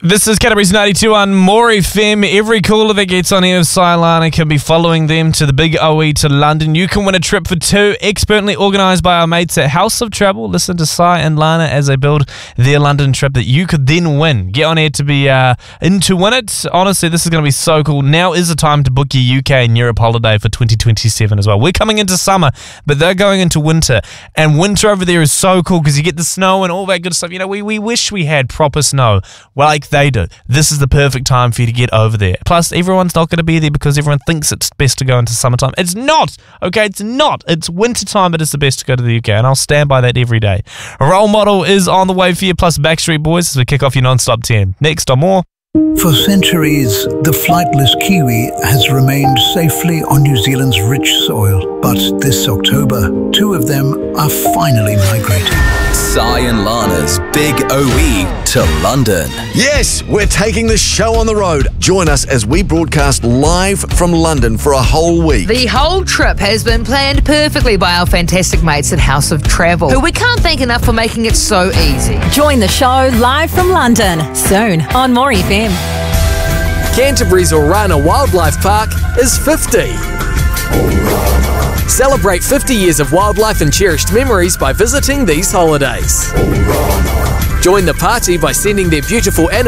This is Canterbury's 92 on More FM. Every caller that gets on here of Lana can be following them to the big OE to London. You can win a trip for two, expertly organised by our mates at House of Travel. Listen to Sai and Lana as they build their London trip that you could then win. Get on here to be in to win it. Honestly, this is going to be so cool. Now is the time to book your UK and Europe holiday for 2027 as well. We're coming into summer, but they're going into winter. And winter over there is so cool because you get the snow and all that good stuff. You know, we wish we had proper snow like they do. This is the perfect time for you to get over there. Plus, everyone's not going to be there because everyone thinks it's best to go into summertime. It's not, okay? It's not. It's wintertime, but it's the best to go to the UK, and I'll stand by that every day. A Role Model is on the way for you, plus Backstreet Boys as we kick off your non-stop 10. Next on More. For centuries, the flightless kiwi has remained safely on New Zealand's rich soil. But this October, two of them are finally migrating. Sai and Lana's Big OE to London. Yes, we're taking the show on the road. Join us as we broadcast live from London for a whole week. The whole trip has been planned perfectly by our fantastic mates at House of Travel, who we can't thank enough for making it so easy. Join the show live from London, soon on More FM. Canterbury's Orana Wildlife Park is 50. Celebrate 50 years of wildlife and cherished memories by visiting these holidays. Join the party by sending their beautiful animals